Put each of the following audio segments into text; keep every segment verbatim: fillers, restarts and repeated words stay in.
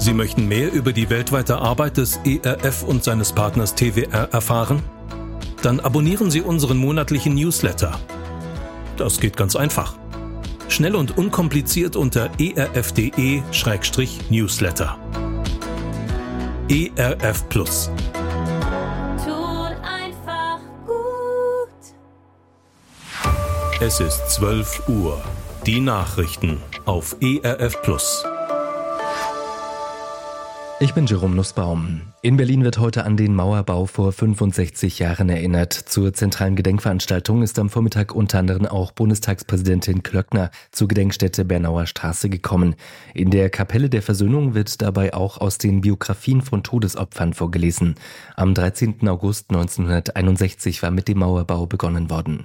Sie möchten mehr über die weltweite Arbeit des E R F und seines Partners T W R erfahren? Dann abonnieren Sie unseren monatlichen Newsletter. Das geht ganz einfach. Schnell und unkompliziert unter erf.de Schrägstrich Newsletter. E R F Plus. Tut einfach gut. Es ist zwölf Uhr. Die Nachrichten auf E R F Plus. Ich bin Jerome Nussbaum. In Berlin wird heute an den Mauerbau vor fünfundsechzig Jahren erinnert. Zur zentralen Gedenkveranstaltung ist am Vormittag unter anderem auch Bundestagspräsidentin Klöckner zur Gedenkstätte Bernauer Straße gekommen. In der Kapelle der Versöhnung wird dabei auch aus den Biografien von Todesopfern vorgelesen. Am dreizehnten August neunzehnhunderteinundsechzig war mit dem Mauerbau begonnen worden.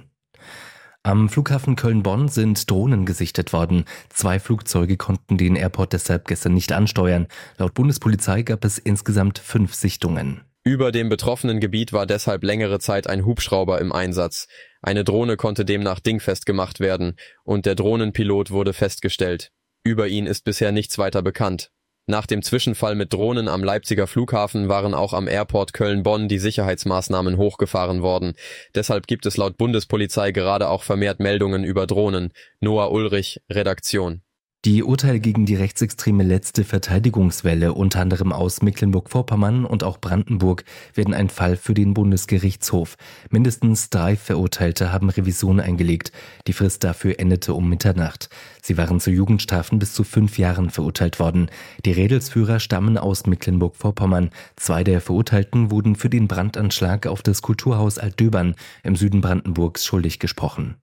Am Flughafen Köln-Bonn sind Drohnen gesichtet worden. Zwei Flugzeuge konnten den Airport deshalb gestern nicht ansteuern. Laut Bundespolizei gab es insgesamt fünf Sichtungen. Über dem betroffenen Gebiet war deshalb längere Zeit ein Hubschrauber im Einsatz. Eine Drohne konnte demnach dingfest gemacht werden und der Drohnenpilot wurde festgestellt. Über ihn ist bisher nichts weiter bekannt. Nach dem Zwischenfall mit Drohnen am Leipziger Flughafen waren auch am Airport Köln-Bonn die Sicherheitsmaßnahmen hochgefahren worden. Deshalb gibt es laut Bundespolizei gerade auch vermehrt Meldungen über Drohnen. Noah Ulrich, Redaktion. Die Urteile gegen die rechtsextreme letzte Verteidigungswelle, unter anderem aus Mecklenburg-Vorpommern und auch Brandenburg, werden ein Fall für den Bundesgerichtshof. Mindestens drei Verurteilte haben Revision eingelegt. Die Frist dafür endete um Mitternacht. Sie waren zu Jugendstrafen bis zu fünf Jahren verurteilt worden. Die Rädelsführer stammen aus Mecklenburg-Vorpommern. Zwei der Verurteilten wurden für den Brandanschlag auf das Kulturhaus Altdöbern im Süden Brandenburgs schuldig gesprochen.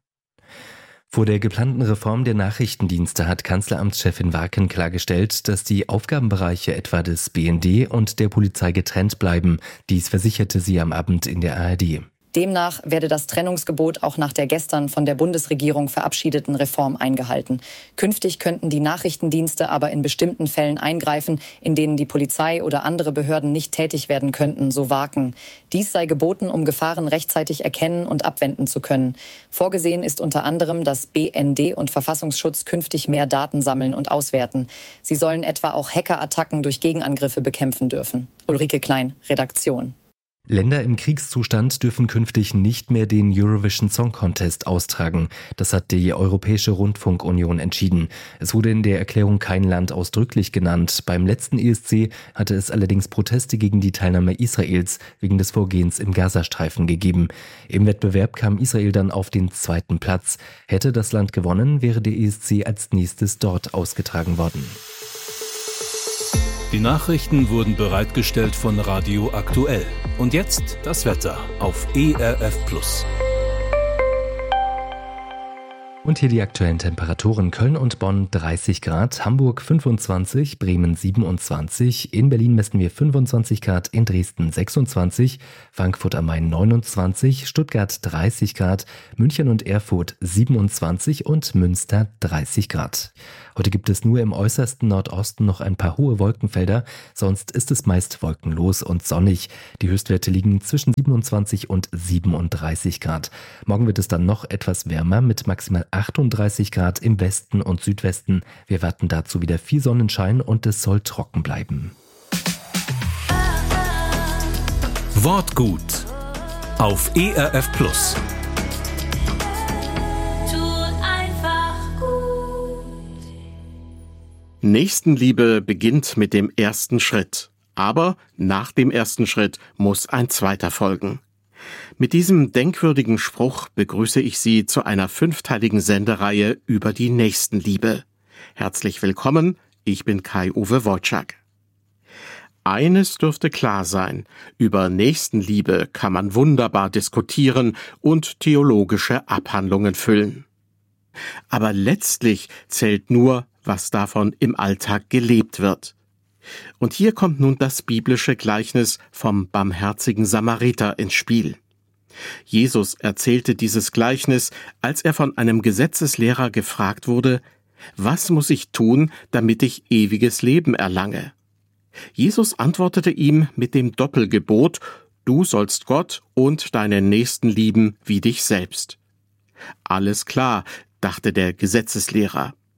Vor der geplanten Reform der Nachrichtendienste hat Kanzleramtschefin Warken klargestellt, dass die Aufgabenbereiche etwa des B N D und der Polizei getrennt bleiben. Dies versicherte sie am Abend in der A R D. Demnach werde das Trennungsgebot auch nach der gestern von der Bundesregierung verabschiedeten Reform eingehalten. Künftig könnten die Nachrichtendienste aber in bestimmten Fällen eingreifen, in denen die Polizei oder andere Behörden nicht tätig werden könnten, so Warken. Dies sei geboten, um Gefahren rechtzeitig erkennen und abwenden zu können. Vorgesehen ist unter anderem, dass B N D und Verfassungsschutz künftig mehr Daten sammeln und auswerten. Sie sollen etwa auch Hackerattacken durch Gegenangriffe bekämpfen dürfen. Ulrike Klein, Redaktion. Länder im Kriegszustand dürfen künftig nicht mehr den Eurovision Song Contest austragen. Das hat die Europäische Rundfunkunion entschieden. Es wurde in der Erklärung kein Land ausdrücklich genannt. Beim letzten E S C hatte es allerdings Proteste gegen die Teilnahme Israels wegen des Vorgehens im Gazastreifen gegeben. Im Wettbewerb kam Israel dann auf den zweiten Platz. Hätte das Land gewonnen, wäre der E S C als nächstes dort ausgetragen worden. Die Nachrichten wurden bereitgestellt von Radio Aktuell. Und jetzt das Wetter auf E R F Plus. Und hier die aktuellen Temperaturen: Köln und Bonn dreißig Grad, Hamburg fünfundzwanzig, Bremen siebenundzwanzig, in Berlin messen wir fünfundzwanzig Grad, in Dresden sechsundzwanzig, Frankfurt am Main neunundzwanzig, Stuttgart dreißig Grad, München und Erfurt siebenundzwanzig und Münster dreißig Grad. Heute gibt es nur im äußersten Nordosten noch ein paar hohe Wolkenfelder, sonst ist es meist wolkenlos und sonnig. Die Höchstwerte liegen zwischen siebenundzwanzig und siebenunddreißig Grad. Morgen wird es dann noch etwas wärmer mit maximal achtunddreißig Grad im Westen und Südwesten. Wir warten dazu wieder viel Sonnenschein und es soll trocken bleiben. Wortgut auf E R F Plus. Nächstenliebe beginnt mit dem ersten Schritt. Aber nach dem ersten Schritt muss ein zweiter folgen. Mit diesem denkwürdigen Spruch begrüße ich Sie zu einer fünfteiligen Sendereihe über die Nächstenliebe. Herzlich willkommen, ich bin Kai-Uwe Wojczak. Eines dürfte klar sein: Über Nächstenliebe kann man wunderbar diskutieren und theologische Abhandlungen füllen. Aber letztlich zählt nur, was davon im Alltag gelebt wird. Und hier kommt nun das biblische Gleichnis vom barmherzigen Samariter ins Spiel. Jesus erzählte dieses Gleichnis, als er von einem Gesetzeslehrer gefragt wurde: Was muss ich tun, damit ich ewiges Leben erlange? Jesus antwortete ihm mit dem Doppelgebot: Du sollst Gott und deinen Nächsten lieben wie dich selbst. Alles klar, dachte der Gesetzeslehrer.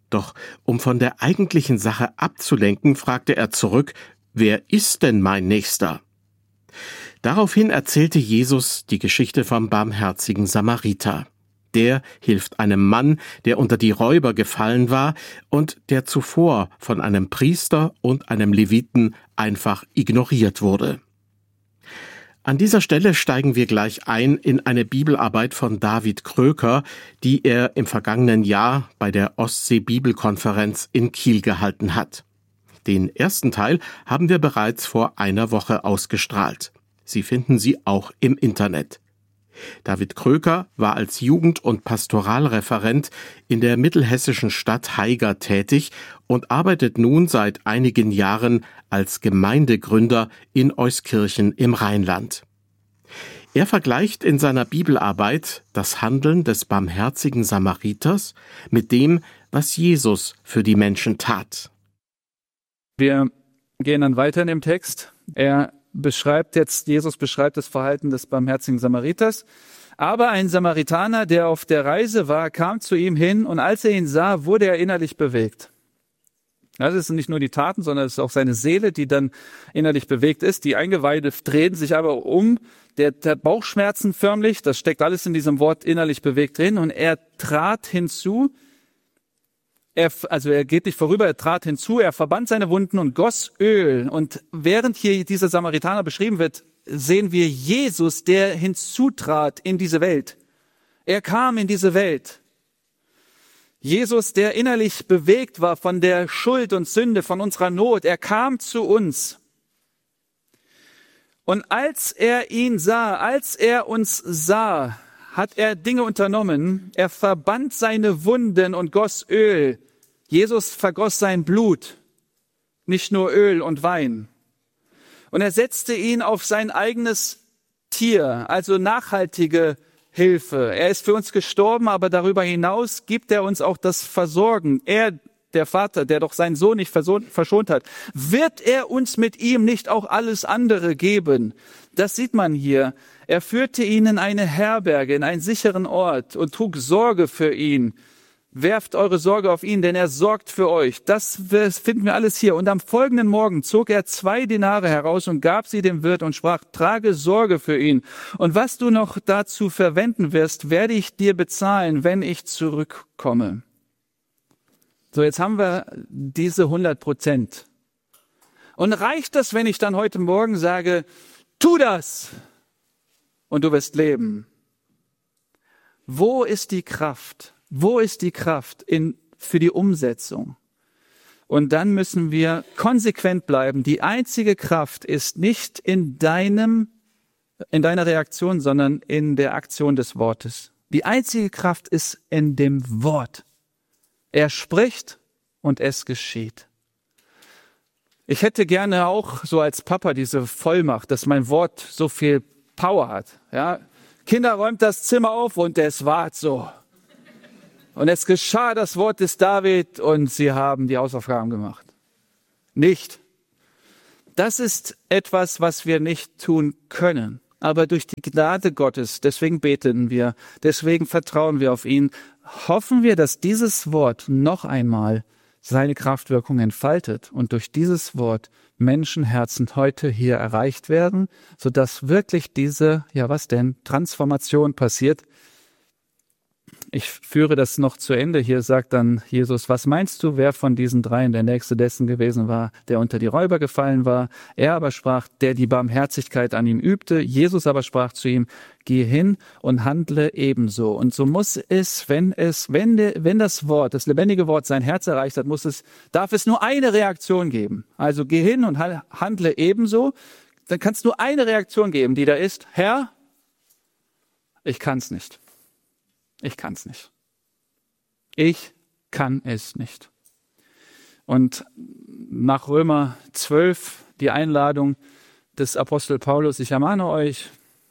Doch um von der eigentlichen Sache abzulenken, fragte er zurück, wer ist denn mein Nächster? Daraufhin erzählte Jesus die Geschichte vom barmherzigen Samariter. Der hilft einem Mann, der unter die Räuber gefallen war und der zuvor von einem Priester und einem Leviten einfach ignoriert wurde. An dieser Stelle steigen wir gleich ein in eine Bibelarbeit von David Kröker, die er im vergangenen Jahr bei der Ostsee-Bibelkonferenz in Kiel gehalten hat. Den ersten Teil haben wir bereits vor einer Woche ausgestrahlt. Sie finden sie auch im Internet. David Kröker war als Jugend- und Pastoralreferent in der mittelhessischen Stadt Haiger tätig und arbeitet nun seit einigen Jahren als Gemeindegründer in Euskirchen im Rheinland. Er vergleicht in seiner Bibelarbeit das Handeln des barmherzigen Samariters mit dem, was Jesus für die Menschen tat. Wir gehen dann weiter in dem Text. Er beschreibt jetzt, Jesus beschreibt das Verhalten des barmherzigen Samariters. Aber ein Samaritaner, der auf der Reise war, kam zu ihm hin und als er ihn sah, wurde er innerlich bewegt. Das sind nicht nur die Taten, sondern es ist auch seine Seele, die dann innerlich bewegt ist. Die Eingeweide drehen sich aber um, der, der Bauchschmerzen förmlich, das steckt alles in diesem Wort innerlich bewegt drin. Und er trat hinzu, er, also er geht nicht vorüber, er trat hinzu, er verband seine Wunden und goss Öl. Und während hier dieser Samaritaner beschrieben wird, sehen wir Jesus, der hinzutrat in diese Welt. Er kam in diese Welt. Jesus, der innerlich bewegt war von der Schuld und Sünde, von unserer Not, er kam zu uns. Und als er ihn sah, als er uns sah, hat er Dinge unternommen. Er verband seine Wunden und goss Öl. Jesus vergoss sein Blut, nicht nur Öl und Wein. Und er setzte ihn auf sein eigenes Tier, also nachhaltige Hilfe. Er ist für uns gestorben, aber darüber hinaus gibt er uns auch das Versorgen. Er, der Vater, der doch seinen Sohn nicht verschont hat, wird er uns mit ihm nicht auch alles andere geben? Das sieht man hier. Er führte ihn in eine Herberge, in einen sicheren Ort und trug Sorge für ihn. Werft eure Sorge auf ihn, denn er sorgt für euch. Das finden wir alles hier. Und am folgenden Morgen zog er zwei Denare heraus und gab sie dem Wirt und sprach, trage Sorge für ihn. Und was du noch dazu verwenden wirst, werde ich dir bezahlen, wenn ich zurückkomme. So, jetzt haben wir diese hundert Prozent. Und reicht das, wenn ich dann heute Morgen sage, tu das und du wirst leben? Wo ist die Kraft? Wo ist die Kraft in, für die Umsetzung? Und dann müssen wir konsequent bleiben. Die einzige Kraft ist nicht in deinem, in deiner Reaktion, sondern in der Aktion des Wortes. Die einzige Kraft ist in dem Wort. Er spricht und es geschieht. Ich hätte gerne auch so als Papa diese Vollmacht, dass mein Wort so viel Power hat. Ja? Kinder, räumt das Zimmer auf und es ward so. Und es geschah das Wort des David und sie haben die Hausaufgaben gemacht. Nicht. Das ist etwas, was wir nicht tun können. Aber durch die Gnade Gottes, deswegen beten wir, deswegen vertrauen wir auf ihn, hoffen wir, dass dieses Wort noch einmal seine Kraftwirkung entfaltet und durch dieses Wort Menschenherzen heute hier erreicht werden, sodass wirklich diese, ja was denn, Transformation passiert. Ich führe das noch zu Ende. Hier sagt dann Jesus, was meinst du, wer von diesen dreien der Nächste dessen gewesen war, der unter die Räuber gefallen war? Er aber sprach, der die Barmherzigkeit an ihm übte. Jesus aber sprach zu ihm, geh hin und handle ebenso. Und so muss es, wenn es, wenn, de, wenn das Wort, das lebendige Wort sein Herz erreicht hat, muss es, darf es nur eine Reaktion geben. Also geh hin und handle ebenso. Dann kann es nur eine Reaktion geben, die da ist, Herr, ich kann es nicht. Ich kann es nicht. Ich kann es nicht. Und nach Römer zwölf die Einladung des Apostel Paulus, ich ermahne euch,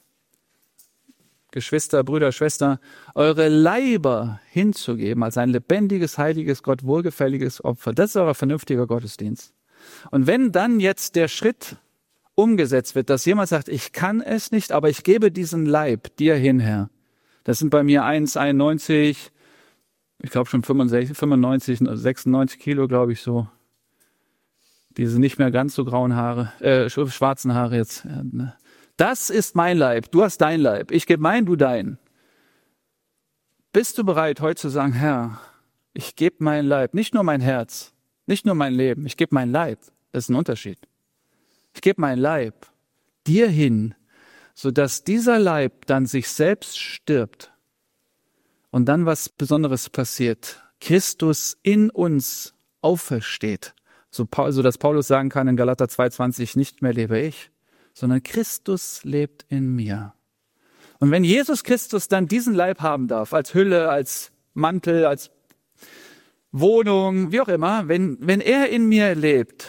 Geschwister, Brüder, Schwestern, eure Leiber hinzugeben als ein lebendiges, heiliges, Gott wohlgefälliges Opfer. Das ist euer vernünftiger Gottesdienst. Und wenn dann jetzt der Schritt umgesetzt wird, dass jemand sagt, ich kann es nicht, aber ich gebe diesen Leib dir hin, Herr. Das sind bei mir eins Komma einundneunzig, ich glaube schon fünfundsechzig, fünfundneunzig, sechsundneunzig Kilo, glaube ich so. Diese nicht mehr ganz so grauen Haare, äh, schwarzen Haare jetzt. Das ist mein Leib, du hast dein Leib. Ich gebe mein, du dein. Bist du bereit, heute zu sagen, Herr, ich gebe mein Leib, nicht nur mein Herz, nicht nur mein Leben, ich gebe mein Leib. Das ist ein Unterschied. Ich gebe mein Leib dir hin, sodass dieser Leib dann sich selbst stirbt und dann was Besonderes passiert. Christus in uns aufersteht. So, so dass Paulus sagen kann in Galater zwei zwanzig, nicht mehr lebe ich, sondern Christus lebt in mir. Und wenn Jesus Christus dann diesen Leib haben darf, als Hülle, als Mantel, als Wohnung, wie auch immer, wenn, wenn er in mir lebt,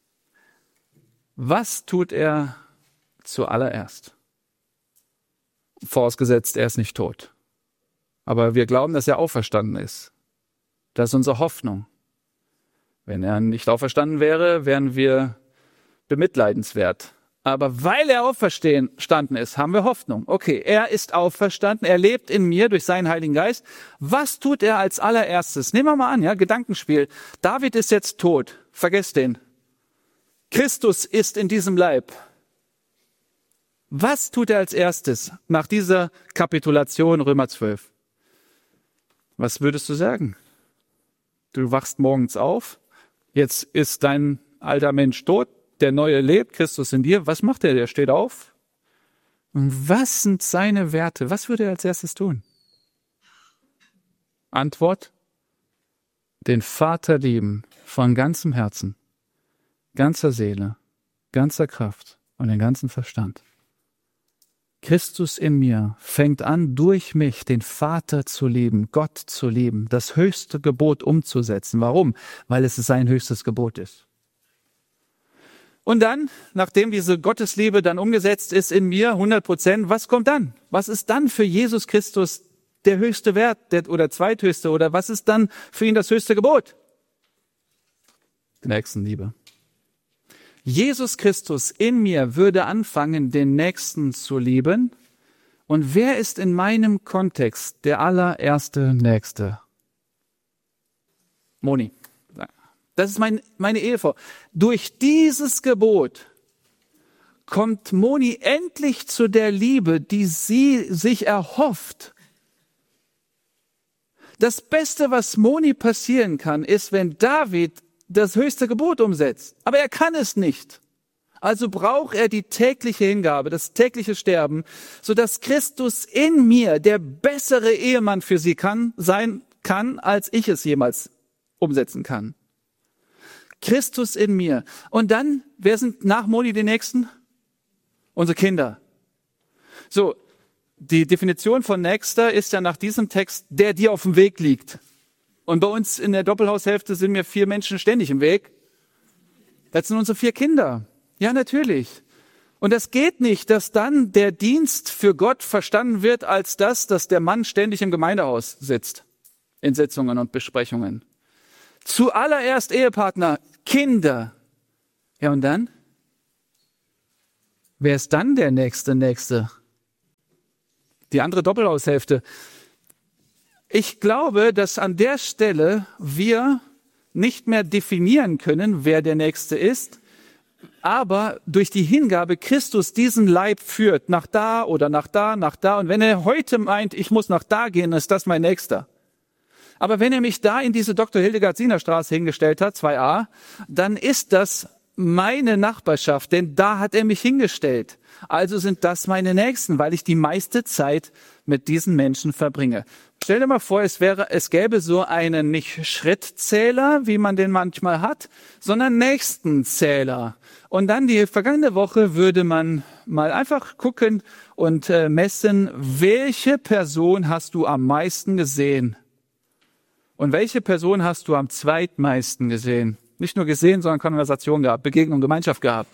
was tut er zuallererst? Vorausgesetzt, er ist nicht tot. Aber wir glauben, dass er auferstanden ist. Das ist unsere Hoffnung. Wenn er nicht auferstanden wäre, wären wir bemitleidenswert. Aber weil er auferstanden ist, haben wir Hoffnung. Okay, er ist auferstanden, er lebt in mir durch seinen Heiligen Geist. Was tut er als allererstes? Nehmen wir mal an, ja, Gedankenspiel. David ist jetzt tot. Vergesst den. Christus ist in diesem Leib. Was tut er als erstes nach dieser Kapitulation Römer zwölf? Was würdest du sagen? Du wachst morgens auf, jetzt ist dein alter Mensch tot, der Neue lebt, Christus in dir. Was macht er? Der steht auf. Und was sind seine Werte? Was würde er als erstes tun? Antwort: Den Vater lieben von ganzem Herzen, ganzer Seele, ganzer Kraft und den ganzen Verstand. Christus in mir fängt an, durch mich den Vater zu lieben, Gott zu lieben, das höchste Gebot umzusetzen. Warum? Weil es sein höchstes Gebot ist. Und dann, nachdem diese Gottesliebe dann umgesetzt ist in mir, hundert Prozent, was kommt dann? Was ist dann für Jesus Christus der höchste Wert der, oder zweithöchste? Oder was ist dann für ihn das höchste Gebot? Nächstenliebe. Jesus Christus in mir würde anfangen, den Nächsten zu lieben. Und wer ist in meinem Kontext der allererste Nächste? Moni. Das ist mein, meine Ehefrau. Durch dieses Gebot kommt Moni endlich zu der Liebe, die sie sich erhofft. Das Beste, was Moni passieren kann, ist, wenn David das höchste Gebot umsetzt. Aber er kann es nicht. Also braucht er die tägliche Hingabe, das tägliche Sterben, sodass Christus in mir der bessere Ehemann für sie kann, sein kann, als ich es jemals umsetzen kann. Christus in mir. Und dann, wer sind nach Moni die Nächsten? Unsere Kinder. So, die Definition von Nächster ist ja nach diesem Text, der dir auf dem Weg liegt. Und bei uns in der Doppelhaushälfte sind mir vier Menschen ständig im Weg. Das sind unsere vier Kinder. Ja, natürlich. Und das geht nicht, dass dann der Dienst für Gott verstanden wird als das, dass der Mann ständig im Gemeindehaus sitzt. In Sitzungen und Besprechungen. Zuallererst Ehepartner, Kinder. Ja, und dann? Wer ist dann der nächste Nächste? Die andere Doppelhaushälfte. Ich glaube, dass an der Stelle wir nicht mehr definieren können, wer der Nächste ist, aber durch die Hingabe Christus diesen Leib führt, nach da oder nach da, nach da. Und wenn er heute meint, ich muss nach da gehen, ist das mein Nächster. Aber wenn er mich da in diese Doktor Hildegard-Siener Straße hingestellt hat, zwei a, dann ist das meine Nachbarschaft, denn da hat er mich hingestellt. Also sind das meine Nächsten, weil ich die meiste Zeit mit diesen Menschen verbringe. Stell dir mal vor, es wäre, es gäbe so einen nicht Schrittzähler, wie man den manchmal hat, sondern Nächstenzähler. Und dann die vergangene Woche würde man mal einfach gucken und äh, messen, welche Person hast du am meisten gesehen? Und welche Person hast du am zweitmeisten gesehen? Nicht nur gesehen, sondern Konversation gehabt, Begegnung, Gemeinschaft gehabt.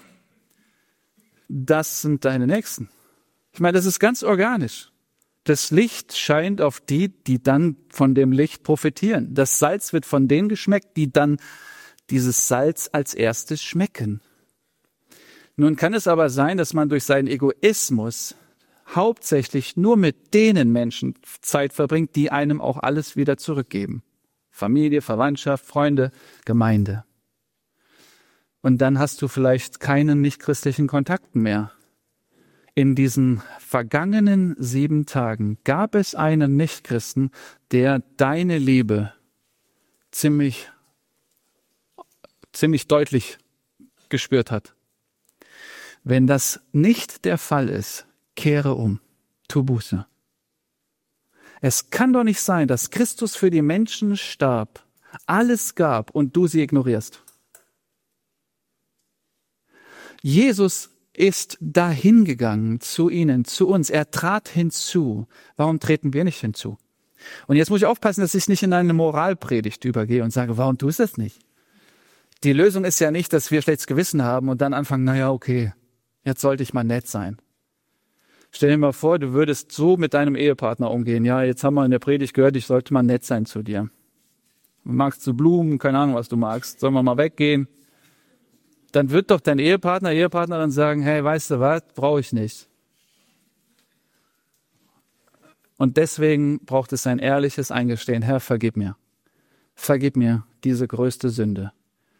Das sind deine Nächsten. Ich meine, das ist ganz organisch. Das Licht scheint auf die, die dann von dem Licht profitieren. Das Salz wird von denen geschmeckt, die dann dieses Salz als erstes schmecken. Nun kann es aber sein, dass man durch seinen Egoismus hauptsächlich nur mit denen Menschen Zeit verbringt, die einem auch alles wieder zurückgeben. Familie, Verwandtschaft, Freunde, Gemeinde. Und dann hast du vielleicht keinen nichtchristlichen Kontakten mehr. In diesen vergangenen sieben Tagen gab es einen Nichtchristen, der deine Liebe ziemlich, ziemlich deutlich gespürt hat. Wenn das nicht der Fall ist, kehre um, tu Buße. Es kann doch nicht sein, dass Christus für die Menschen starb, alles gab und du sie ignorierst. Jesus ist dahin gegangen zu ihnen, zu uns. Er trat hinzu. Warum treten wir nicht hinzu? Und jetzt muss ich aufpassen, dass ich nicht in eine Moralpredigt übergehe und sage, warum tust du das nicht? Die Lösung ist ja nicht, dass wir schlechtes Gewissen haben und dann anfangen, naja, okay, jetzt sollte ich mal nett sein. Stell dir mal vor, du würdest so mit deinem Ehepartner umgehen. Ja, jetzt haben wir in der Predigt gehört, ich sollte mal nett sein zu dir. Magst du Blumen? Keine Ahnung, was du magst. Sollen wir mal weggehen? Dann wird doch dein Ehepartner, Ehepartnerin sagen, hey, weißt du was, brauche ich nicht. Und deswegen braucht es ein ehrliches Eingestehen. Herr, vergib mir. Vergib mir diese größte Sünde.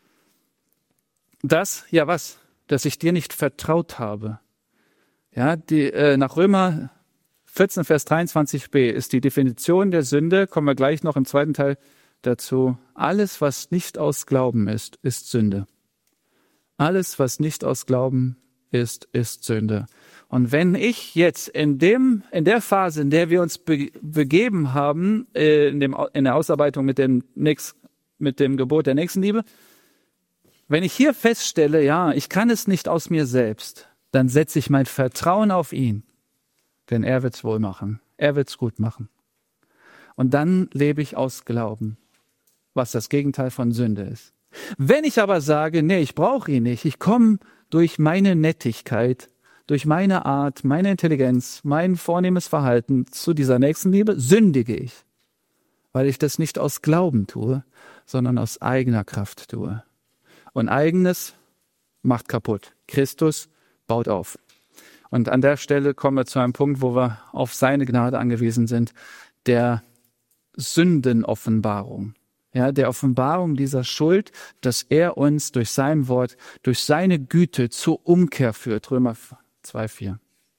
Das, ja was? Dass ich dir nicht vertraut habe. Ja, die, äh, nach Römer vierzehn, Vers dreiundzwanzig b ist die Definition der Sünde, kommen wir gleich noch im zweiten Teil dazu. Alles, was nicht aus Glauben ist, ist Sünde. Alles, was nicht aus Glauben ist, ist Sünde. Und wenn ich jetzt in dem, in der Phase, in der wir uns be- begeben haben, äh, in dem, in der Ausarbeitung mit dem, Nächst, mit dem Gebot der Nächstenliebe, wenn ich hier feststelle, ja, ich kann es nicht aus mir selbst, dann setze ich mein Vertrauen auf ihn, denn er wird's wohl machen, er wird's gut machen. Und dann lebe ich aus Glauben, was das Gegenteil von Sünde ist. Wenn ich aber sage, nee, ich brauche ihn nicht, ich komme durch meine Nettigkeit, durch meine Art, meine Intelligenz, mein vornehmes Verhalten zu dieser Nächstenliebe, sündige ich, weil ich das nicht aus Glauben tue, sondern aus eigener Kraft tue. Und eigenes macht kaputt. Christus baut auf. Und an der Stelle kommen wir zu einem Punkt, wo wir auf seine Gnade angewiesen sind, der Sündenoffenbarung. Ja, der Offenbarung dieser Schuld, dass er uns durch sein Wort, durch seine Güte zur Umkehr führt. Römer zwei, vier.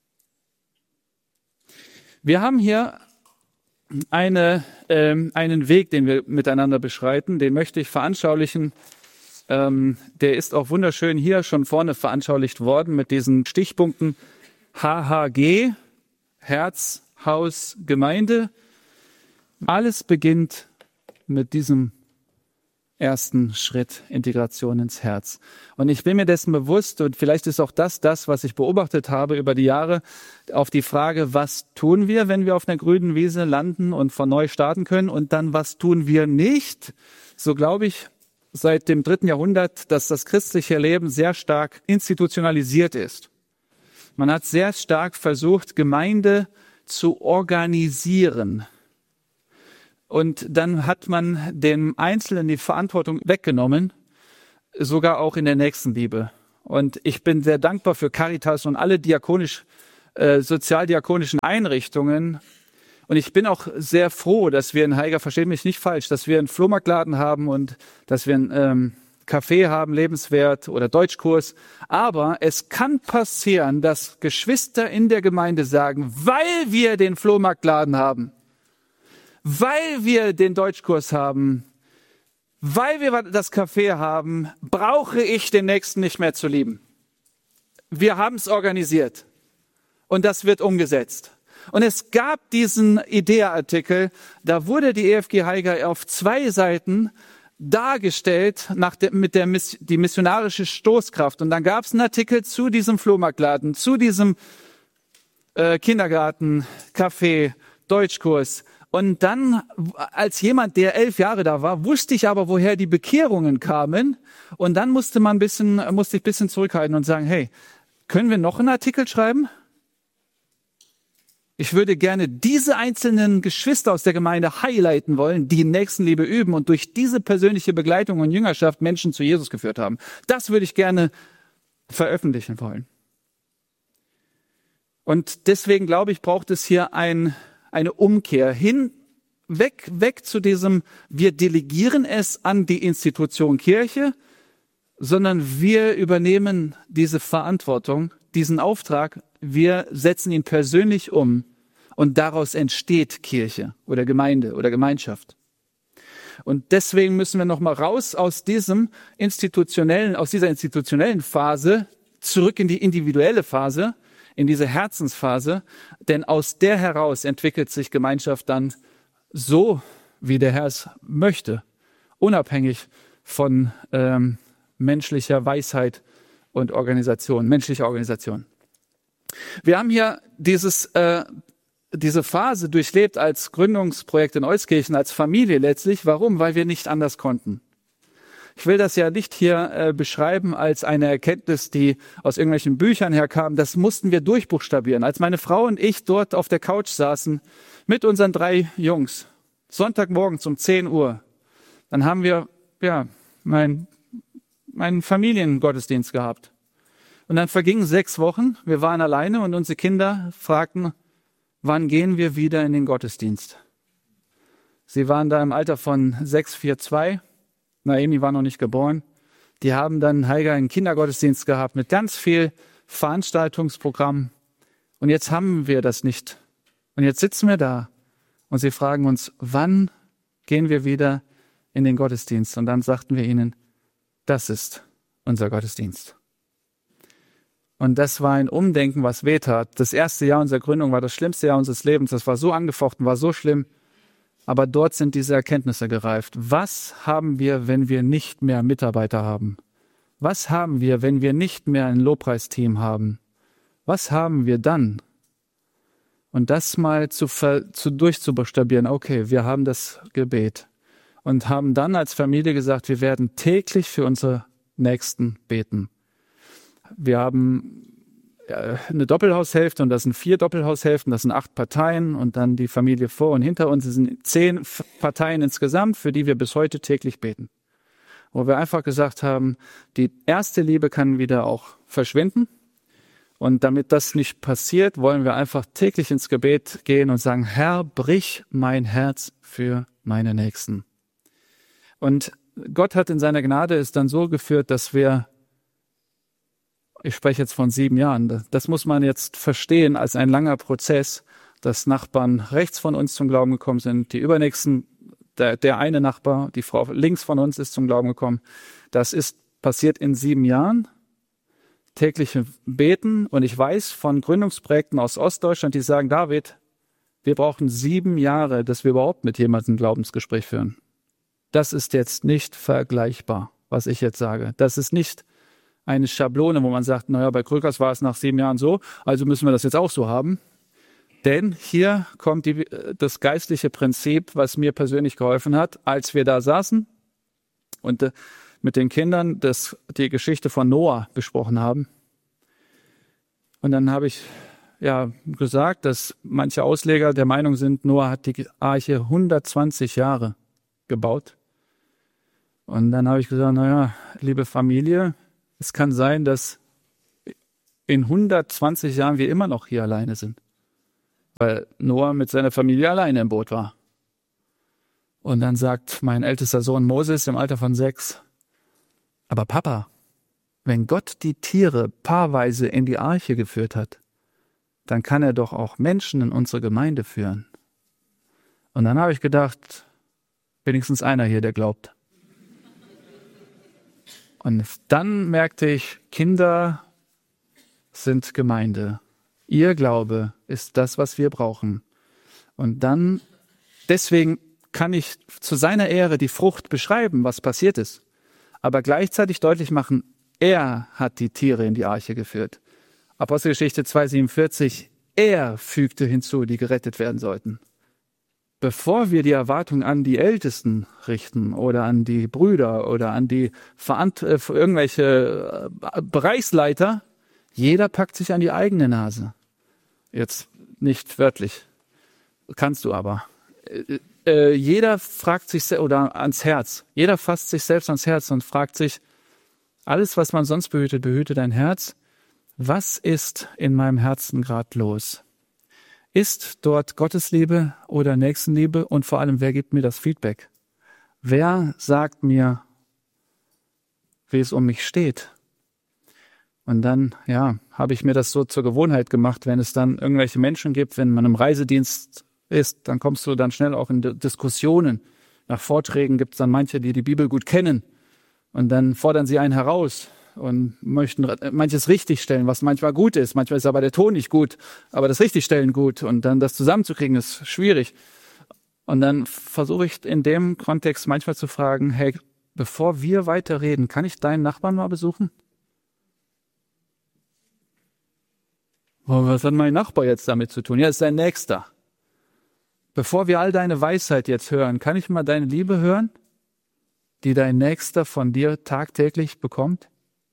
Wir haben hier eine, ähm, einen Weg, den wir miteinander beschreiten. Den möchte ich veranschaulichen. Ähm, der ist auch wunderschön hier schon vorne veranschaulicht worden mit diesen Stichpunkten H H G, Herz, Haus, Gemeinde. Alles beginnt mit diesem ersten Schritt, Integration ins Herz. Und ich bin mir dessen bewusst, und vielleicht ist auch das das, was ich beobachtet habe über die Jahre, auf die Frage, was tun wir, wenn wir auf einer grünen Wiese landen und von neu starten können, und dann, was tun wir nicht? So glaube ich, seit dem dritten Jahrhundert, dass das christliche Leben sehr stark institutionalisiert ist. Man hat sehr stark versucht, Gemeinde zu organisieren. Und dann hat man dem Einzelnen die Verantwortung weggenommen, sogar auch in der Nächstenliebe. Und ich bin sehr dankbar für Caritas und alle diakonisch, äh, sozialdiakonischen Einrichtungen. Und ich bin auch sehr froh, dass wir in Haiger, versteht mich nicht falsch, dass wir einen Flohmarktladen haben und dass wir einen ähm, Café haben, lebenswert, oder Deutschkurs. Aber es kann passieren, dass Geschwister in der Gemeinde sagen, weil wir den Flohmarktladen haben, weil wir den Deutschkurs haben, weil wir das Café haben, brauche ich den Nächsten nicht mehr zu lieben. Wir haben es organisiert und das wird umgesetzt. Und es gab diesen IDEA-Artikel, da wurde die E F G Haiger auf zwei Seiten dargestellt, nach der, mit der Miss, die missionarische Stoßkraft. Und dann gab es einen Artikel zu diesem Flohmarktladen, zu diesem äh, Kindergarten, Café, Deutschkurs. Und dann, als jemand, der elf Jahre da war, wusste ich aber, woher die Bekehrungen kamen. Und dann musste man ein bisschen, musste ich ein bisschen zurückhalten und sagen, hey, können wir noch einen Artikel schreiben? Ich würde gerne diese einzelnen Geschwister aus der Gemeinde highlighten wollen, die Nächstenliebe üben und durch diese persönliche Begleitung und Jüngerschaft Menschen zu Jesus geführt haben. Das würde ich gerne veröffentlichen wollen. Und deswegen glaube ich, braucht es hier ein, eine Umkehr hin weg, weg zu diesem, wir delegieren es an die Institution Kirche, sondern wir übernehmen diese Verantwortung, diesen Auftrag, wir setzen ihn persönlich um und daraus entsteht Kirche oder Gemeinde oder Gemeinschaft. Und deswegen müssen wir nochmal raus aus diesem institutionellen, aus dieser institutionellen Phase zurück in die individuelle Phase, in diese Herzensphase, denn aus der heraus entwickelt sich Gemeinschaft dann so, wie der Herr es möchte, unabhängig von ähm, menschlicher Weisheit und Organisation, menschlicher Organisation. Wir haben hier dieses, äh, diese Phase durchlebt als Gründungsprojekt in Euskirchen, als Familie letztlich. Warum? Weil wir nicht anders konnten. Ich will das ja nicht hier äh, beschreiben als eine Erkenntnis, die aus irgendwelchen Büchern herkam. Das mussten wir durchbuchstabieren. Als meine Frau und ich dort auf der Couch saßen mit unseren drei Jungs, Sonntagmorgens um zehn Uhr, dann haben wir ja mein, meinen Familiengottesdienst gehabt. Und dann vergingen sechs Wochen, wir waren alleine und unsere Kinder fragten, wann gehen wir wieder in den Gottesdienst? Sie waren da im Alter von sechs, vier, zwei. Naomi war noch nicht geboren. Die haben dann Heiger einen Kindergottesdienst gehabt mit ganz viel Veranstaltungsprogramm. Und jetzt haben wir das nicht. Und jetzt sitzen wir da und sie fragen uns, wann gehen wir wieder in den Gottesdienst? Und dann sagten wir ihnen, das ist unser Gottesdienst. Und das war ein Umdenken, was wehtat. Das erste Jahr unserer Gründung war das schlimmste Jahr unseres Lebens. Das war so angefochten, war so schlimm. Aber dort sind diese Erkenntnisse gereift. Was haben wir, wenn wir nicht mehr Mitarbeiter haben? Was haben wir, wenn wir nicht mehr ein Lobpreisteam haben? Was haben wir dann? Und das mal zu, zu durchzubuchstabieren. Okay, wir haben das Gebet. Und haben dann als Familie gesagt, wir werden täglich für unsere Nächsten beten. Wir haben eine Doppelhaushälfte und das sind vier Doppelhaushälften, das sind acht Parteien und dann die Familie vor und hinter uns. Es sind zehn Parteien insgesamt, für die wir bis heute täglich beten. Wo wir einfach gesagt haben, die erste Liebe kann wieder auch verschwinden. Und damit das nicht passiert, wollen wir einfach täglich ins Gebet gehen und sagen, Herr, brich mein Herz für meine Nächsten. Und Gott hat in seiner Gnade es dann so geführt, dass wir, ich spreche jetzt von sieben Jahren, das muss man jetzt verstehen als ein langer Prozess, dass Nachbarn rechts von uns zum Glauben gekommen sind, die übernächsten, der, der eine Nachbar, die Frau links von uns ist zum Glauben gekommen. Das ist passiert in sieben Jahren, tägliche Beten. Und ich weiß von Gründungsprojekten aus Ostdeutschland, die sagen, David, wir brauchen sieben Jahre, dass wir überhaupt mit jemandem ein Glaubensgespräch führen. Das ist jetzt nicht vergleichbar, was ich jetzt sage. Das ist nicht eine Schablone, wo man sagt, naja, bei Krökers war es nach sieben Jahren so, also müssen wir das jetzt auch so haben. Denn hier kommt die, das geistliche Prinzip, was mir persönlich geholfen hat, als wir da saßen und äh, mit den Kindern das, die Geschichte von Noah besprochen haben. Und dann habe ich ja gesagt, dass manche Ausleger der Meinung sind, Noah hat die Arche hundertzwanzig Jahre gebaut. Und dann habe ich gesagt, naja, liebe Familie, es kann sein, dass in hundertzwanzig Jahren wir immer noch hier alleine sind, weil Noah mit seiner Familie alleine im Boot war. Und dann sagt mein ältester Sohn Moses im Alter von sechs, aber Papa, wenn Gott die Tiere paarweise in die Arche geführt hat, dann kann er doch auch Menschen in unsere Gemeinde führen. Und dann habe ich gedacht, wenigstens einer hier, der glaubt. Und dann merkte ich, Kinder sind Gemeinde. Ihr Glaube ist das, was wir brauchen. Und dann, deswegen kann ich zu seiner Ehre die Frucht beschreiben, was passiert ist. Aber gleichzeitig deutlich machen, er hat die Tiere in die Arche geführt. Apostelgeschichte zwei siebenundvierzig, er fügte hinzu, die gerettet werden sollten. Bevor wir die Erwartung an die Ältesten richten oder an die Brüder oder an die Verant- äh, irgendwelche äh, Bereichsleiter, jeder packt sich an die eigene Nase. Jetzt nicht wörtlich, kannst du aber. Äh, äh, jeder fragt sich, se- oder ans Herz, jeder fasst sich selbst ans Herz und fragt sich, alles, was man sonst behütet, behüte dein Herz. Was ist in meinem Herzen gerade los? Ist dort Gottesliebe oder Nächstenliebe? Und vor allem, wer gibt mir das Feedback? Wer sagt mir, wie es um mich steht? Und dann, ja, habe ich mir das so zur Gewohnheit gemacht, wenn es dann irgendwelche Menschen gibt, wenn man im Reisedienst ist, dann kommst du dann schnell auch in Diskussionen. Nach Vorträgen gibt es dann manche, die die Bibel gut kennen. Und dann fordern sie einen heraus und möchten manches richtigstellen, was manchmal gut ist. Manchmal ist aber der Ton nicht gut, aber das Richtigstellen gut. Und dann das zusammenzukriegen ist schwierig. Und dann versuche ich in dem Kontext manchmal zu fragen, hey, bevor wir weiterreden, kann ich deinen Nachbarn mal besuchen? Oh, was hat mein Nachbar jetzt damit zu tun? Ja, ist dein Nächster. Bevor wir all deine Weisheit jetzt hören, kann ich mal deine Liebe hören, die dein Nächster von dir tagtäglich bekommt?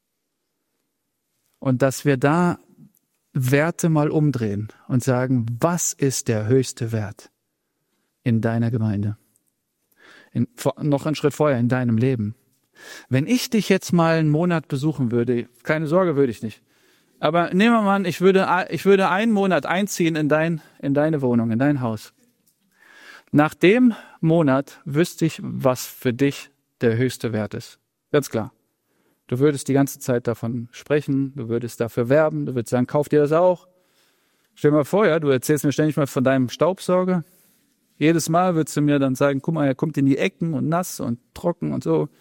Und dass wir da Werte mal umdrehen und sagen, was ist der höchste Wert in deiner Gemeinde? In, noch einen Schritt vorher in deinem Leben. Wenn ich dich jetzt mal einen Monat besuchen würde, keine Sorge, würde ich nicht. Aber nehmen wir mal an, ich würde, ich würde einen Monat einziehen in, dein, in deine Wohnung, in dein Haus. Nach dem Monat wüsste ich, was für dich der höchste Wert ist. Ganz klar. Du würdest die ganze Zeit davon sprechen, du würdest dafür werben, du würdest sagen, kauf dir das auch. Stell dir mal vor, ja, du erzählst mir ständig mal von deinem Staubsauger. Jedes Mal würdest du mir dann sagen, guck mal, er kommt in die Ecken und nass und trocken und so.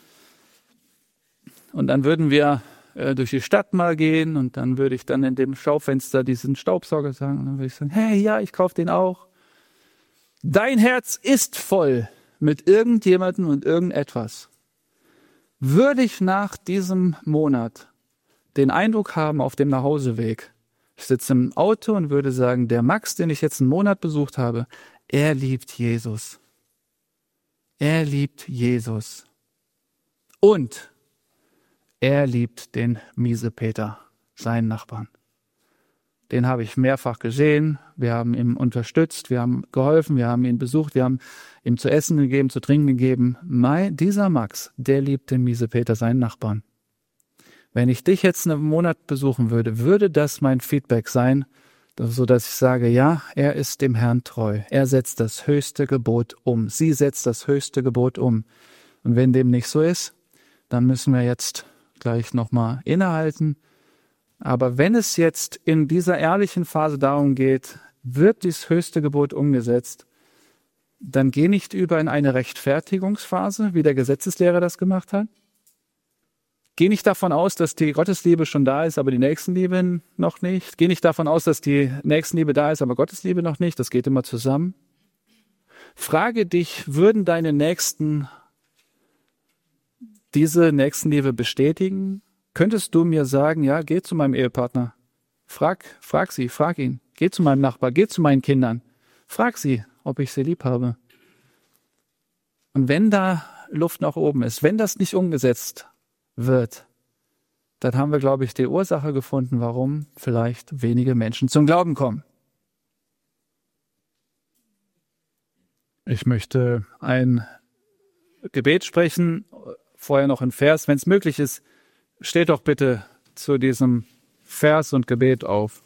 Und dann würden wir äh, durch die Stadt mal gehen und dann würde ich dann in dem Schaufenster diesen Staubsauger sagen. Und dann würde ich sagen, hey, ja, ich kauf den auch. Dein Herz ist voll mit irgendjemandem und irgendetwas. Würde ich nach diesem Monat den Eindruck haben auf dem Nachhauseweg, ich sitze im Auto und würde sagen, der Max, den ich jetzt einen Monat besucht habe, er liebt Jesus. Er liebt Jesus. Und er liebt den Miesepeter, seinen Nachbarn. Den habe ich mehrfach gesehen, wir haben ihm unterstützt, wir haben geholfen, wir haben ihn besucht, wir haben ihm zu essen gegeben, zu trinken gegeben. Mein, dieser Max, der liebt den Miesepeter, seinen Nachbarn. Wenn ich dich jetzt einen Monat besuchen würde, würde das mein Feedback sein, so dass ich sage, ja, er ist dem Herrn treu. Er setzt das höchste Gebot um. Sie setzt das höchste Gebot um. Und wenn dem nicht so ist, dann müssen wir jetzt gleich nochmal innehalten. Aber wenn es jetzt in dieser ehrlichen Phase darum geht, wird dieses höchste Gebot umgesetzt, dann geh nicht über in eine Rechtfertigungsphase, wie der Gesetzeslehrer das gemacht hat. Geh nicht davon aus, dass die Gottesliebe schon da ist, aber die Nächstenliebe noch nicht. Geh nicht davon aus, dass die Nächstenliebe da ist, aber Gottesliebe noch nicht. Das geht immer zusammen. Frage dich, würden deine Nächsten diese Nächstenliebe bestätigen? Könntest du mir sagen, ja, geh zu meinem Ehepartner. Frag, frag sie, frag ihn. Geh zu meinem Nachbar, geh zu meinen Kindern. Frag sie, ob ich sie lieb habe. Und wenn da Luft nach oben ist, wenn das nicht umgesetzt wird, dann haben wir, glaube ich, die Ursache gefunden, warum vielleicht wenige Menschen zum Glauben kommen. Ich möchte ein Gebet sprechen, vorher noch ein Vers. Wenn es möglich ist, steht doch bitte zu diesem Vers und Gebet auf.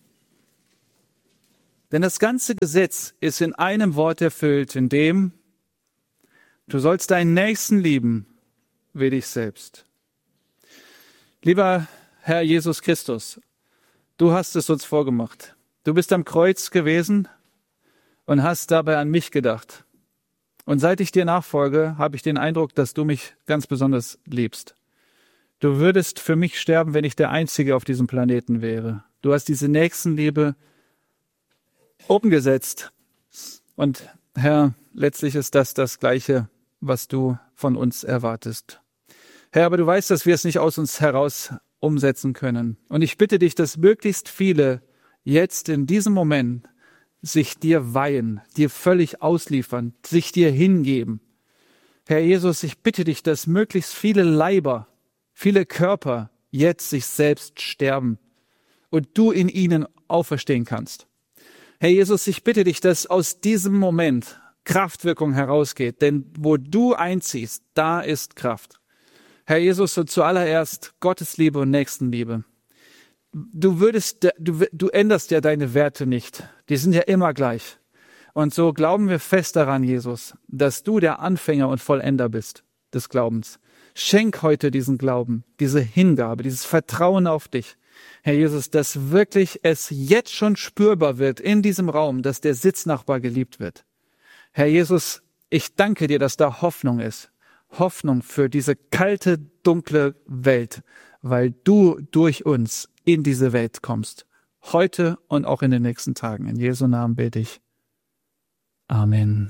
Denn das ganze Gesetz ist in einem Wort erfüllt, in dem du sollst deinen Nächsten lieben wie dich selbst. Lieber Herr Jesus Christus, du hast es uns vorgemacht. Du bist am Kreuz gewesen und hast dabei an mich gedacht. Und seit ich dir nachfolge, habe ich den Eindruck, dass du mich ganz besonders liebst. Du würdest für mich sterben, wenn ich der Einzige auf diesem Planeten wäre. Du hast diese Nächstenliebe umgesetzt. Und Herr, letztlich ist das das Gleiche, was du von uns erwartest. Herr, aber du weißt, dass wir es nicht aus uns heraus umsetzen können. Und ich bitte dich, dass möglichst viele jetzt in diesem Moment sich dir weihen, dir völlig ausliefern, sich dir hingeben. Herr Jesus, ich bitte dich, dass möglichst viele Leiber, viele Körper jetzt sich selbst sterben und du in ihnen auferstehen kannst. Herr Jesus, ich bitte dich, dass aus diesem Moment Kraftwirkung herausgeht, denn wo du einziehst, da ist Kraft. Herr Jesus, und zuallererst Gottesliebe und Nächstenliebe. Du würdest, du, du änderst ja deine Werte nicht. Die sind ja immer gleich. Und so glauben wir fest daran, Jesus, dass du der Anfänger und Vollender bist des Glaubens. Schenk heute diesen Glauben, diese Hingabe, dieses Vertrauen auf dich. Herr Jesus, dass wirklich es jetzt schon spürbar wird in diesem Raum, dass der Sitznachbar geliebt wird. Herr Jesus, ich danke dir, dass da Hoffnung ist. Hoffnung für diese kalte, dunkle Welt, weil du durch uns in diese Welt kommst. Heute und auch in den nächsten Tagen. In Jesu Namen bete ich. Amen.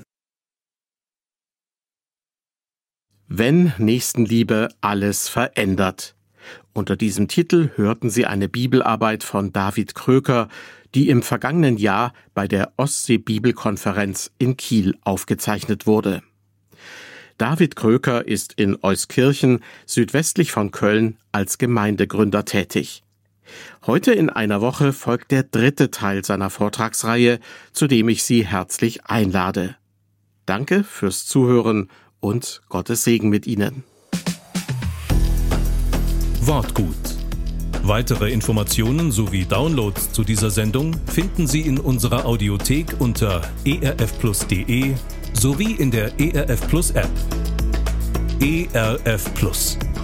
Wenn Nächstenliebe alles verändert. Unter diesem Titel hörten Sie eine Bibelarbeit von David Kröker, die im vergangenen Jahr bei der Ostsee-Bibelkonferenz in Kiel aufgezeichnet wurde. David Kröker ist in Euskirchen, südwestlich von Köln, als Gemeindegründer tätig. Heute in einer Woche folgt der dritte Teil seiner Vortragsreihe, zu dem ich Sie herzlich einlade. Danke fürs Zuhören und Gottes Segen mit Ihnen. Wortgut. Weitere Informationen sowie Downloads zu dieser Sendung finden Sie in unserer Audiothek unter e r f plus punkt d e sowie in der E R F Plus App. E R F Plus.